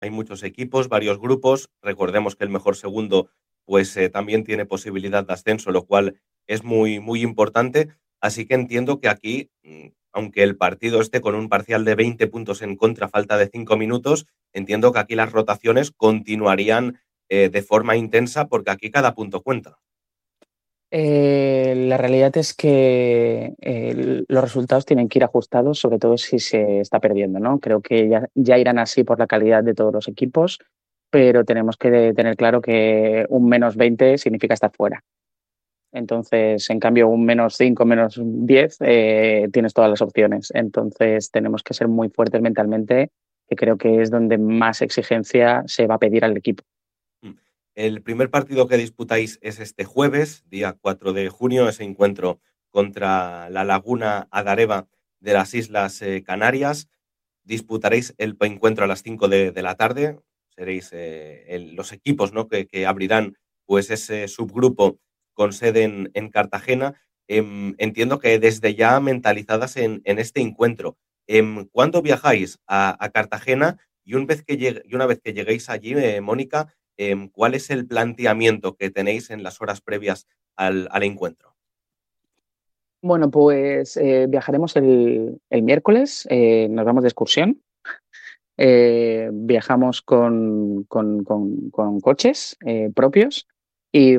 hay muchos equipos, varios grupos. Recordemos que el mejor segundo pues también tiene posibilidad de ascenso, lo cual es muy, muy importante. Así que entiendo que aquí, aunque el partido esté con un parcial de 20 puntos en contra, falta de 5 minutos, entiendo que aquí las rotaciones continuarían de forma intensa porque aquí cada punto cuenta. La realidad es que los resultados tienen que ir ajustados, sobre todo si se está perdiendo, ¿no? Creo que ya irán así por la calidad de todos los equipos, pero tenemos que tener claro que un -20 significa estar fuera. Entonces, en cambio, un -5, -10, tienes todas las opciones. Entonces, tenemos que ser muy fuertes mentalmente, que creo que es donde más exigencia se va a pedir al equipo. Mm. El primer partido que disputáis es este jueves, día 4 de junio, ese encuentro contra la Laguna Adareva de las Islas Canarias. Disputaréis el encuentro a las 5 de la tarde. Seréis los equipos, ¿no?, que abrirán pues ese subgrupo con sede en Cartagena. Entiendo que desde ya mentalizadas en este encuentro. ¿Cuándo viajáis a Cartagena? Y, y una vez que lleguéis allí, Mónica, ¿cuál es el planteamiento que tenéis en las horas previas al encuentro? Bueno, pues viajaremos el miércoles, nos vamos de excursión. Viajamos con coches propios y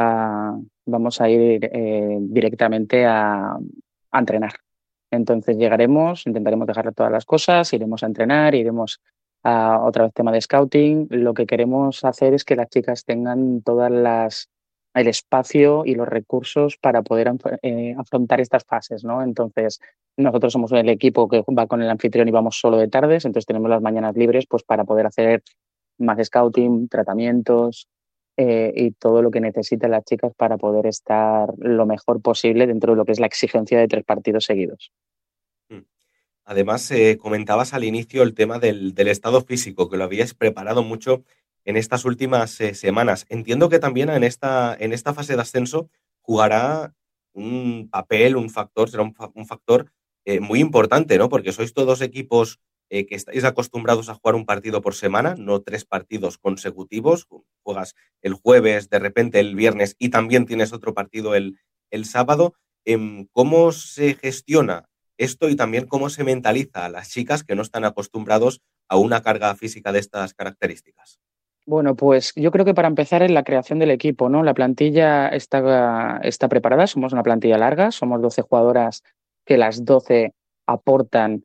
vamos a ir directamente a entrenar. Entonces llegaremos, intentaremos dejar todas las cosas, iremos a entrenar, iremos a otra vez tema de scouting. Lo que queremos hacer es que las chicas tengan el espacio y los recursos para poder afrontar estas fases, ¿no? Entonces, nosotros somos el equipo que va con el anfitrión y vamos solo de tardes, entonces tenemos las mañanas libres pues para poder hacer más scouting, tratamientos y todo lo que necesitan las chicas para poder estar lo mejor posible dentro de lo que es la exigencia de 3 partidos seguidos. Mm. Además, comentabas al inicio el tema del estado físico, que lo habíais preparado mucho en estas últimas semanas. Entiendo que también en esta fase de ascenso jugará un papel, un factor, será un factor muy importante, ¿no? Porque sois todos equipos que estáis acostumbrados a jugar un partido por semana, no 3 partidos consecutivos. Juegas el jueves, de repente el viernes y también tienes otro partido el sábado. ¿Cómo se gestiona esto y también cómo se mentaliza a las chicas que no están acostumbrados a una carga física de estas características? Bueno, pues yo creo que para empezar es la creación del equipo, ¿no? La plantilla está preparada, somos una plantilla larga, somos 12 jugadoras que las 12 aportan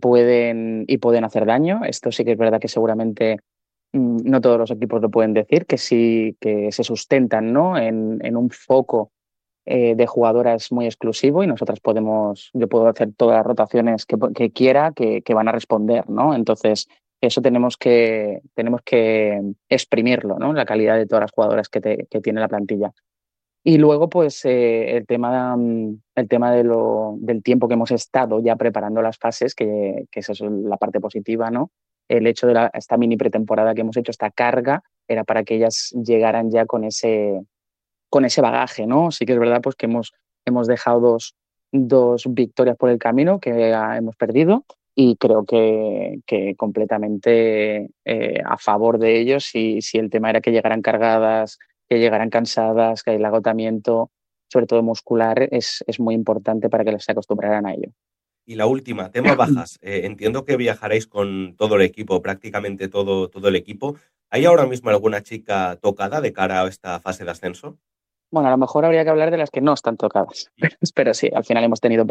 y pueden hacer daño. Esto sí que es verdad que seguramente no todos los equipos lo pueden decir, que sí que se sustentan, ¿no? En un foco de jugadoras muy exclusivo y yo puedo hacer todas las rotaciones que quiera que van a responder, ¿no? Entonces, eso tenemos que exprimirlo, ¿no? La calidad de todas las jugadoras que tiene la plantilla. Y luego, pues, el tema del tiempo que hemos estado ya preparando las fases, que esa es la parte positiva, ¿no? El hecho de esta mini pretemporada que hemos hecho, esta carga, era para que ellas llegaran ya con ese bagaje, ¿no? Sí que es verdad pues que hemos dejado dos victorias por el camino que hemos perdido y creo que completamente a favor de ellos si el tema era que llegaran cargadas, que llegaran cansadas, que el agotamiento, sobre todo muscular, es muy importante para que se acostumbraran a ello. Y la última, tema bajas. Entiendo que viajaréis con todo el equipo, prácticamente todo el equipo. ¿Hay ahora mismo alguna chica tocada de cara a esta fase de ascenso? Bueno, a lo mejor habría que hablar de las que no están tocadas, pero sí, al final hemos tenido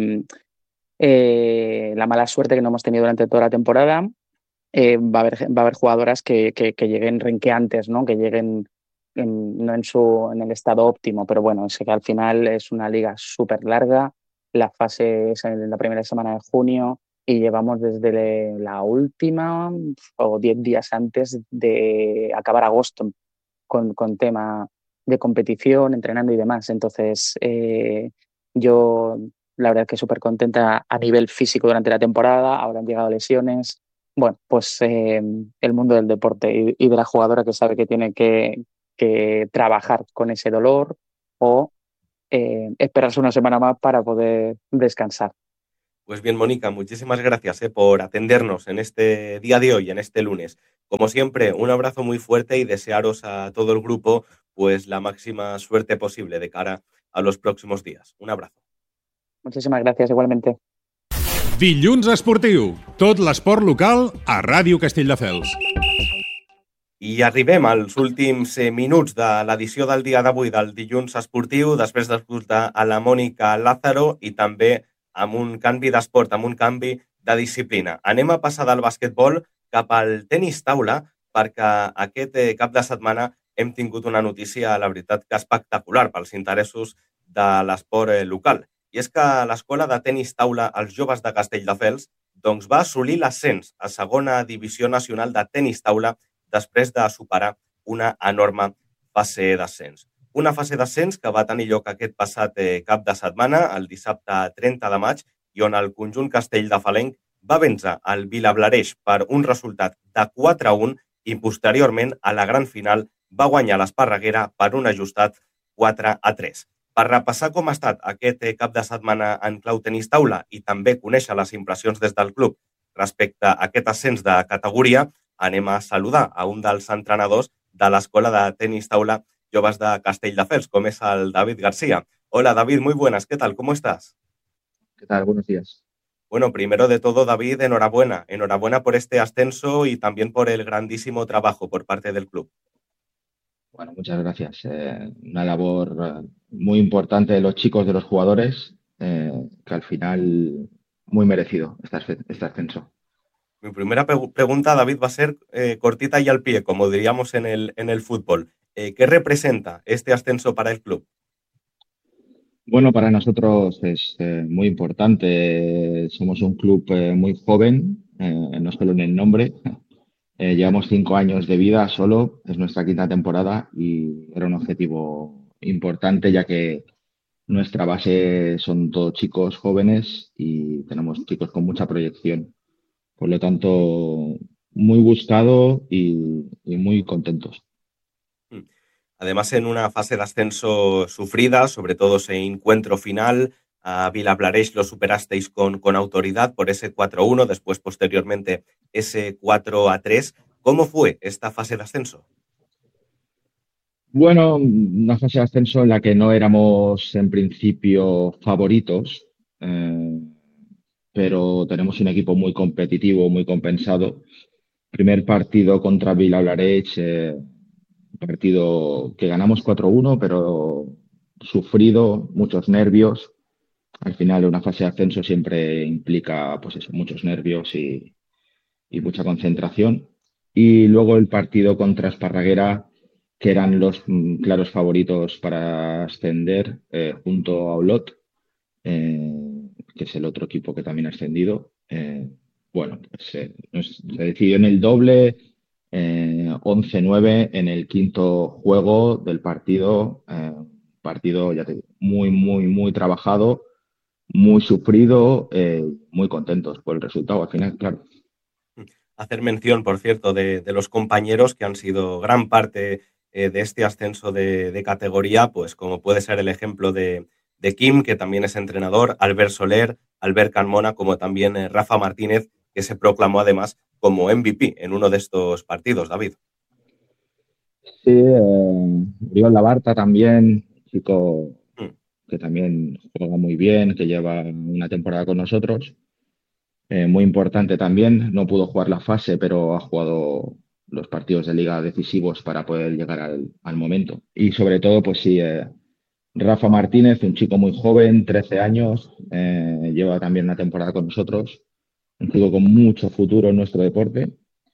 la mala suerte que no hemos tenido durante toda la temporada. Va a haber jugadoras que lleguen renqueantes, ¿no? Que lleguen no en el estado óptimo, pero bueno, sé que al final es una liga súper larga. La fase es en la primera semana de junio y llevamos desde la última o 10 días antes de acabar agosto con tema de competición, entrenando y demás. Entonces, yo la verdad que súper contenta a nivel físico durante la temporada, ahora han llegado lesiones. Bueno, pues el mundo del deporte y de la jugadora que sabe que tiene que trabajar con ese dolor o esperarse una semana más para poder descansar. Pues bien, Mónica, muchísimas gracias por atendernos en este día de hoy, en este lunes. Como siempre, un abrazo muy fuerte y desearos a todo el grupo pues la máxima suerte posible de cara a los próximos días. Un abrazo. Muchísimas gracias, igualmente. Dilluns Esportiu. Tot l'esport local a Ràdio Castelldefels. I arribem als últims minuts de l'edició del dia d'avui del Dilluns Esportiu, després d'escoltar a la Mònica Lázaro i també amb un canvi d'esport, amb un canvi de disciplina. Anem a passar del basquetbol cap al tenis taula, perquè aquest cap de setmana hem tingut una notícia, la veritat, que espectacular pels interessos de l'esport local. I és que l'escola de tenis taula Els Joves de Castelldefels doncs, va assolir l'ascens a segona divisió nacional de tenis taula després de superar una enorme fase d'ascens. Una fase d'ascens que va tenir lloc aquest passat cap de setmana, el dissabte 30 de maig, i on el conjunt castelldefelenc va vèncer el Vilablareix per un resultat de 4-1 i posteriorment a la gran final va guanyar l'Esparreguera per un ajustat 4-3. Per repassar com ha estat aquest cap de setmana en clau tenis taula i també conèixer les impressions des del club respecte a aquest ascens de categoria, anem a saludar a un dels entrenadors de l'escola de tenis taula Joves de Castelldefels, com és el David García. Hola David, muy buenas, ¿qué tal? ¿Cómo estás? ¿Qué tal? Buenos días. Bueno, primero de todo, David, enhorabuena. Enhorabuena por este ascenso y también por el grandísimo trabajo por parte del club. Bueno, muchas gracias. Una labor muy importante de los chicos, de los jugadores, que al final muy merecido este ascenso. Mi primera pregunta, David, va a ser cortita y al pie, como diríamos en el fútbol. ¿Qué representa este ascenso para el club? Bueno, para nosotros es muy importante. Somos un club muy joven, no solo en el nombre. Llevamos 5 años de vida solo, es nuestra quinta temporada y era un objetivo importante ya que nuestra base son todos chicos jóvenes y tenemos chicos con mucha proyección. Por lo tanto, muy buscado y muy contentos. Además, en una fase de ascenso sufrida, sobre todo ese encuentro final, a Vilablareix lo superasteis con autoridad por ese 4-1, después posteriormente ese 4-3. ¿Cómo fue esta fase de ascenso? Bueno, una fase de ascenso en la que no éramos en principio favoritos, pero tenemos un equipo muy competitivo, muy compensado. Primer partido contra Vilablareix, partido que ganamos 4-1, pero sufrido, muchos nervios. Al final, una fase de ascenso siempre implica, pues eso, muchos nervios y mucha concentración. Y luego el partido contra Esparraguera, que eran los claros favoritos para ascender, junto a Olot, que es el otro equipo que también ha ascendido. Bueno, pues se decidió en el doble, 11-9 en el quinto juego del partido. Partido, ya te digo, muy, muy, muy trabajado, muy sufrido, muy contentos por el resultado al final, claro. Hacer mención, por cierto, de los compañeros que han sido gran parte de este ascenso de categoría, pues como puede ser el ejemplo de Kim, que también es entrenador, Albert Soler, Albert Carmona, como también Rafa Martínez, que se proclamó además como MVP en uno de estos partidos, David. Sí, Oriol Labarta también, chico que también juega muy bien, que lleva una temporada con nosotros. Muy importante también, no pudo jugar la fase, pero ha jugado los partidos de liga decisivos para poder llegar al momento. Y sobre todo, pues sí, Rafa Martínez, un chico muy joven, 13 años, lleva también una temporada con nosotros, un chico con mucho futuro en nuestro deporte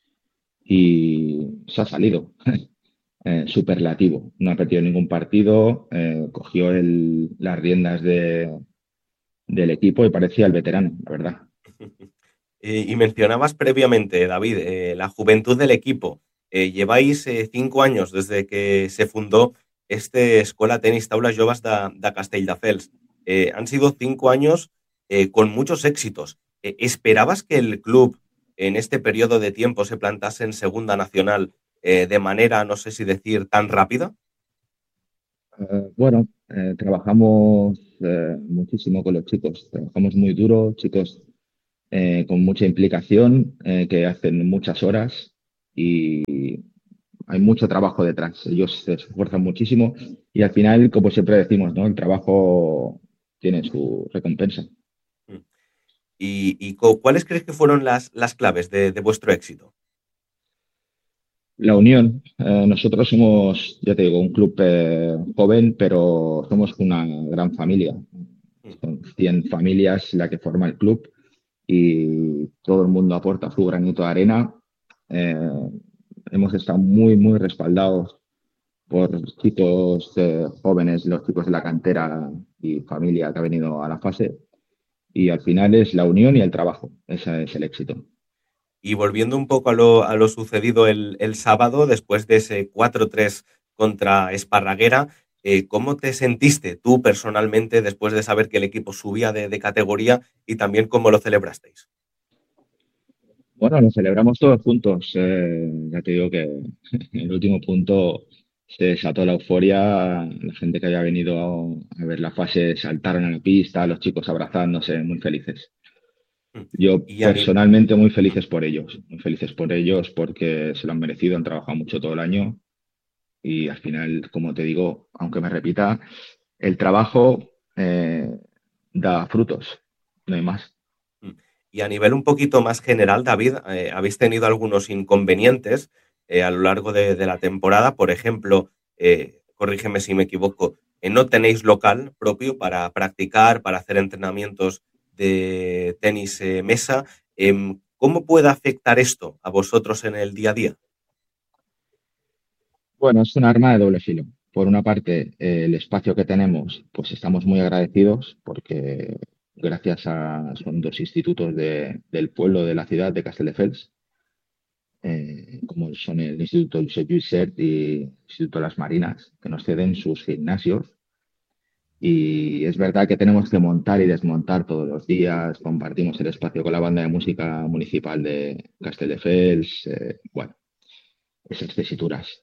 y se ha salido. Superlativo, no ha perdido ningún partido, cogió las riendas del equipo y parecía el veterano, la verdad. Y mencionabas previamente, David, la juventud del equipo. Lleváis 5 años desde que se fundó este Escola Tenis Taula Joves de Castelldefels. Han sido 5 años con muchos éxitos. ¿Esperabas que el club en este periodo de tiempo se plantase en Segunda Nacional de manera, no sé si decir, tan rápida? Bueno, trabajamos muchísimo con los chicos, trabajamos muy duro, chicos con mucha implicación, que hacen muchas horas y hay mucho trabajo detrás. Ellos se esfuerzan muchísimo y al final, como siempre decimos, ¿no? El trabajo tiene su recompensa. Mm. ¿Cuáles crees que fueron las claves de vuestro éxito? La unión. Nosotros somos, ya te digo, un club joven, pero somos una gran familia. Mm. Son 100 familias la que forma el club y todo el mundo aporta su granito de arena. Eh, Hemos estado muy, muy respaldados por chicos jóvenes, los chicos de la cantera y familia que ha venido a la fase. Y al final es la unión y el trabajo. Ese es el éxito. Y volviendo un poco a lo sucedido el sábado, después de ese 4-3 contra Esparraguera, ¿cómo te sentiste tú personalmente después de saber que el equipo subía de categoría y también cómo lo celebrasteis? Bueno, lo celebramos todos juntos. Ya te digo que en el último punto se desató la euforia. La gente que había venido a ver la fase saltaron a la pista, los chicos abrazándose, muy felices. Mm. Yo Y a ni- personalmente muy felices por ellos porque se lo han merecido, han trabajado mucho todo el año y al final, como te digo, aunque me repita, el trabajo da frutos, no hay más. mm, y a nivel un poquito más general, David, ¿habéis tenido algunos inconvenientes a lo largo de la temporada? Por ejemplo, corrígeme si me equivoco, no tenéis local propio para practicar, para hacer entrenamientos de tenis mesa. ¿Cómo puede afectar esto a vosotros en el día a día? Bueno, es un arma de doble filo. Por una parte, el espacio que tenemos, pues estamos muy agradecidos porque gracias a son dos institutos del pueblo de la ciudad de Castelldefels, como son el Instituto Josep Lluïset y el Instituto Las Marinas, que nos ceden sus gimnasios. Y es verdad que tenemos que montar y desmontar todos los días, compartimos el espacio con la banda de música municipal de Castelldefels, bueno, esas tesituras.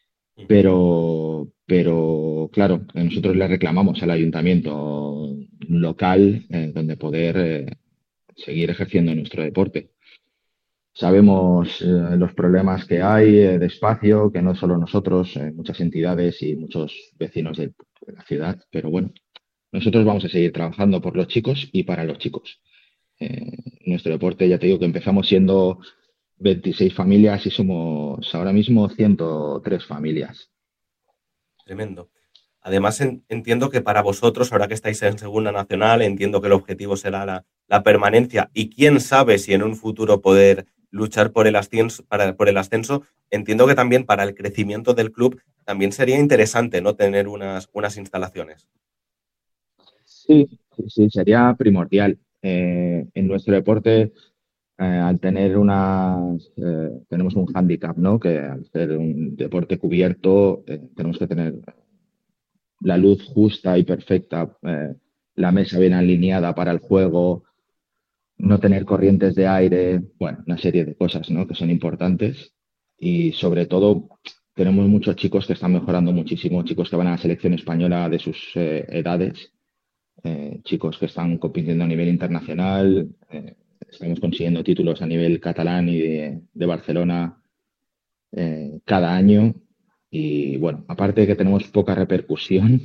Pero claro, nosotros le reclamamos al ayuntamiento un local donde poder seguir ejerciendo nuestro deporte. Sabemos los problemas que hay de espacio, que no solo nosotros, muchas entidades y muchos vecinos de la ciudad, pero bueno, nosotros vamos a seguir trabajando por los chicos y para los chicos. Nuestro deporte, ya te digo que empezamos siendo 26 familias y somos ahora mismo 103 familias. Tremendo. Además, entiendo que para vosotros, ahora que estáis en Segunda Nacional, entiendo que el objetivo será la permanencia y quién sabe si en un futuro poder luchar por el ascenso, por el ascenso. Entiendo que también para el crecimiento del club también sería interesante, ¿no? Tener unas instalaciones. Sí, sí, sí, sería primordial. En nuestro deporte, al tener tenemos un hándicap, ¿no? Que al ser un deporte cubierto, tenemos que tener la luz justa y perfecta, la mesa bien alineada para el juego, no tener corrientes de aire, bueno, una serie de cosas, ¿no? Que son importantes. Y sobre todo, tenemos muchos chicos que están mejorando muchísimo, chicos que van a la selección española de sus edades, chicos que están compitiendo a nivel internacional, estamos consiguiendo títulos a nivel catalán y de Barcelona cada año. Y bueno, aparte de que tenemos poca repercusión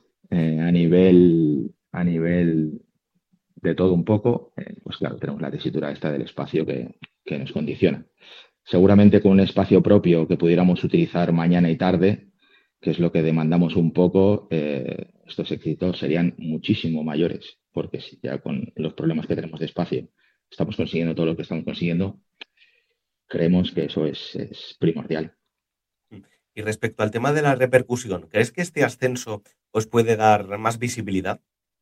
a nivel de todo un poco, pues claro, tenemos la tesitura esta del espacio que nos condiciona. Seguramente con un espacio propio que pudiéramos utilizar mañana y tarde, que es lo que demandamos un poco, estos éxitos serían muchísimo mayores, porque si ya con los problemas que tenemos de espacio estamos consiguiendo todo lo que estamos consiguiendo, creemos que eso es primordial. Y respecto al tema de la repercusión, ¿crees que este ascenso os puede dar más visibilidad?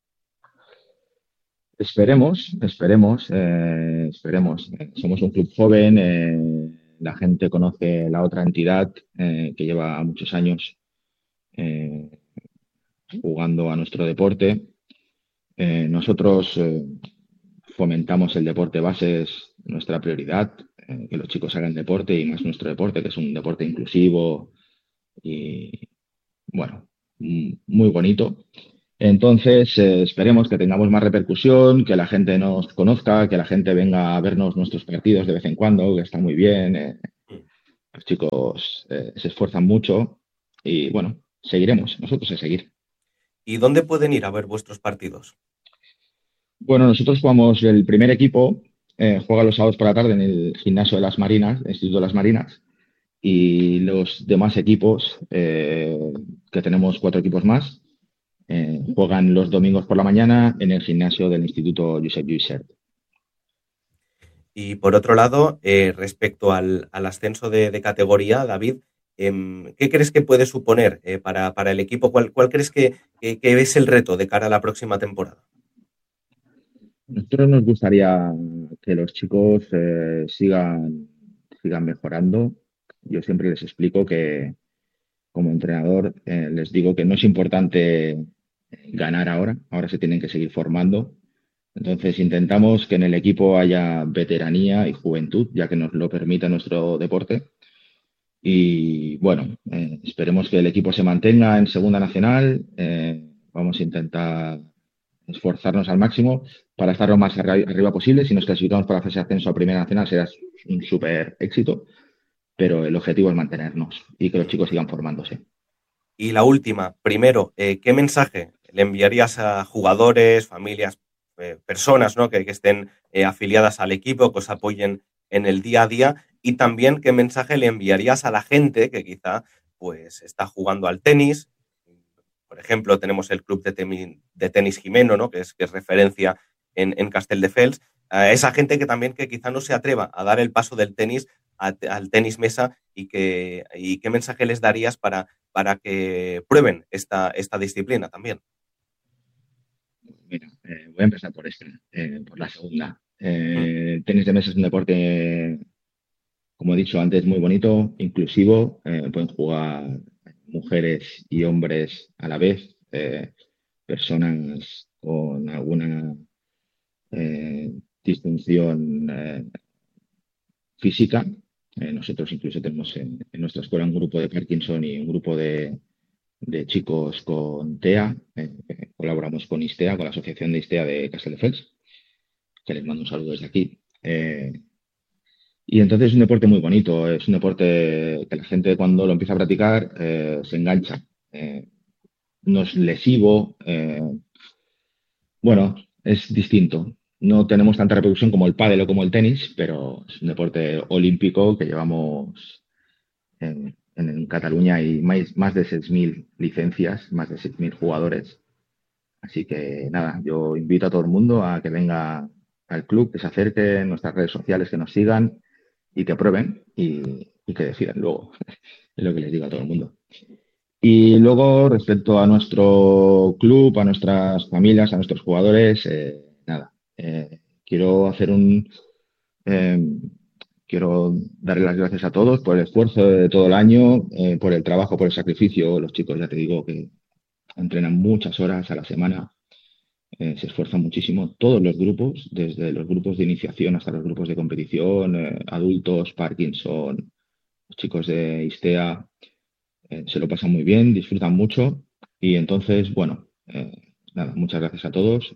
Esperemos, esperemos, esperemos. Somos un club joven, la gente conoce la otra entidad que lleva muchos años eh, jugando a nuestro deporte. Nosotros fomentamos el deporte base, es nuestra prioridad, que los chicos hagan deporte y más nuestro deporte, que es un deporte inclusivo y, bueno, muy bonito. Entonces, esperemos que tengamos más repercusión, que la gente nos conozca, que la gente venga a vernos nuestros partidos de vez en cuando, que está muy bien. Los chicos se esfuerzan mucho y bueno, seguiremos, nosotros a seguir. ¿Y dónde pueden ir a ver vuestros partidos? Bueno, nosotros jugamos el primer equipo, juega los sábados por la tarde en el gimnasio de las Marinas, el Instituto de las Marinas, y los demás equipos, que tenemos 4 equipos más, juegan los domingos por la mañana en el gimnasio del Instituto Josep Lluís Sert. Y por otro lado, respecto al ascenso de categoría, David, ¿qué crees que puede suponer para el equipo? ¿Cuál crees que es el reto de cara a la próxima temporada? Nosotros nos gustaría que los chicos sigan mejorando. Yo siempre les explico que como entrenador les digo que no es importante ganar ahora se tienen que seguir formando. Entonces intentamos que en el equipo haya veteranía y juventud, ya que nos lo permite nuestro deporte. Y bueno, esperemos que el equipo se mantenga en Segunda Nacional. Vamos a intentar esforzarnos al máximo para estar lo más arriba posible. Si nos clasificamos para la fase de ascenso a Primera Nacional será un súper éxito, pero el objetivo es mantenernos y que los chicos sigan formándose. Y la última, primero, ¿qué mensaje le enviarías a jugadores, familias, personas, ¿no? que estén afiliadas al equipo, que os apoyen en el día a día? Y también, ¿qué mensaje le enviarías a la gente que quizá pues está jugando al tenis? Por ejemplo, tenemos el club de tenis Jimeno, ¿no? que es referencia en Castelldefels. Esa gente que también que quizá no se atreva a dar el paso del tenis al tenis mesa y qué mensaje les darías para que prueben esta disciplina también. Mira, voy a empezar por por la segunda. El tenis de mesa es un deporte, como he dicho antes, muy bonito, inclusivo. Pueden jugar mujeres y hombres a la vez, personas con alguna disfunción física. Nosotros incluso tenemos en nuestra escuela un grupo de Parkinson y un grupo de chicos con TEA. Colaboramos con ISTEA, con la Asociación de ISTEA de Castelldefels, que les mando un saludo desde aquí. Y entonces es un deporte muy bonito, es un deporte que la gente cuando lo empieza a practicar se engancha. No es lesivo, bueno, es distinto. No tenemos tanta repercusión como el pádel o como el tenis, pero es un deporte olímpico que llevamos en Cataluña hay más de 6.000 licencias, más de 6.000 jugadores. Así que nada, yo invito a todo el mundo a que venga al club, que se acerque en nuestras redes sociales, que nos sigan y que prueben y que decidan luego. Es lo que les digo a todo el mundo. Y luego, respecto a nuestro club, a nuestras familias, a nuestros jugadores, quiero hacer quiero darle las gracias a todos por el esfuerzo de todo el año, por el trabajo, por el sacrificio. Los chicos, ya te digo, que entrenan muchas horas a la semana, se esfuerzan muchísimo. Todos los grupos, desde los grupos de iniciación hasta los grupos de competición, adultos, Parkinson, los chicos de ISTEA, se lo pasan muy bien, disfrutan mucho. Y entonces, bueno, muchas gracias a todos.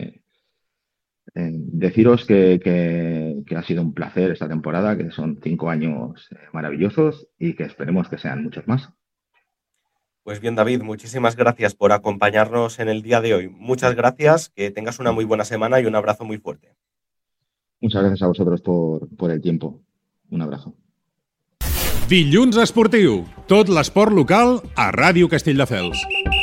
Deciros que ha sido un placer esta temporada, que son 5 años maravillosos y que esperemos que sean muchos más. Pues bien, David, muchísimas gracias por acompañarnos en el día de hoy. Muchas gracias, que tengas una muy buena semana y un abrazo muy fuerte. Muchas gracias a vosotros por el tiempo. Un abrazo. Dilluns Esportiu. Tot l'esport local a Ràdio Castelldefels.